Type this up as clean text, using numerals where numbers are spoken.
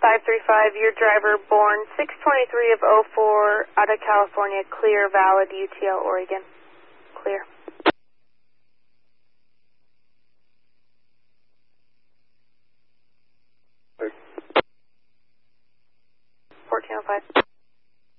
535, your driver born 623 of 04 out of California, clear, valid, UTL, Oregon. Clear. 1405.